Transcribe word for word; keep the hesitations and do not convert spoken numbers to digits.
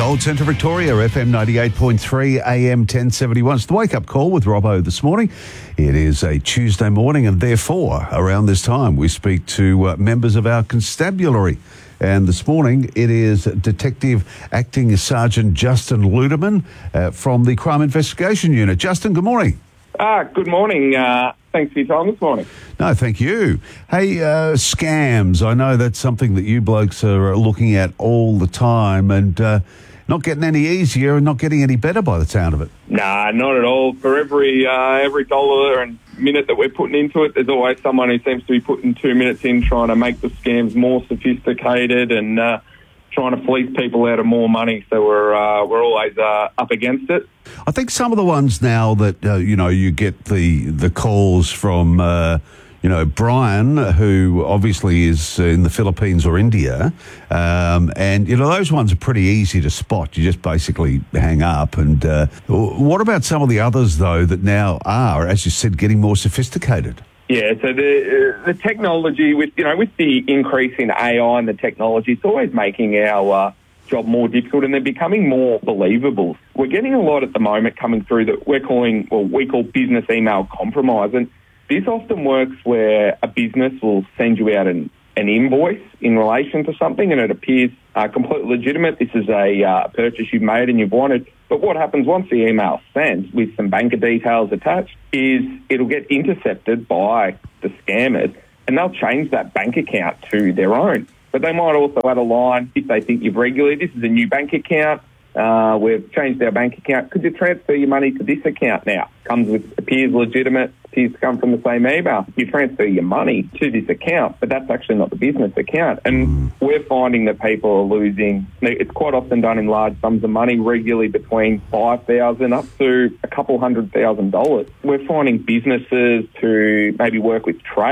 Gold Centre Victoria, F M ninety-eight point three, A M ten seventy-one. It's the wake-up call with Robbo this morning. It is a Tuesday morning, and therefore, around this time, we speak to uh, members of our constabulary. And this morning, it is Detective Acting Sergeant Justin Ludeman uh, from the Crime Investigation Unit. Justin, good morning. Ah, good morning. Uh, thanks for your time this morning. No, thank you. Hey, uh, scams. I know that's something that you blokes are looking at all the time, and uh, not getting any easier and not getting any better by the sound of it. Nah, not at all. For every uh, every dollar and minute that we're putting into it, there's always someone who seems to be putting two minutes in trying to make the scams more sophisticated and uh, trying to fleece people out of more money. So we're uh, we're always uh, up against it. I think some of the ones now that, uh, you know, you get the, the calls from, uh, you know, Brian, who obviously is in the Philippines or India, um, and, you know, those ones are pretty easy to spot. You just basically hang up. And uh, what about some of the others, though, that now are, as you said, getting more sophisticated? Yeah, so the uh, the technology, with you know, with the increase in A I and the technology, it's always making our uh, job more difficult, and they're becoming more believable. We're getting a lot at the moment coming through that we're calling, well, we call business email compromise, and this often works where a business will send you out an, an invoice in relation to something, and it appears uh, completely legitimate. This is a uh, purchase you've made and you've wanted. But what happens once the email's sent with some banker details attached is it'll get intercepted by the scammers, and they'll change that bank account to their own. But they might also add a line if they think you've regulated, this is a new bank account, uh, we've changed our bank account, could you transfer your money to this account now? Comes with, appears legitimate, appears to come from the same email. You transfer your money to this account, but that's actually not the business account. And we're finding that people are losing, it's quite often done in large sums of money, regularly between five thousand dollars up to a couple hundred thousand dollars. We're finding businesses to maybe work with trade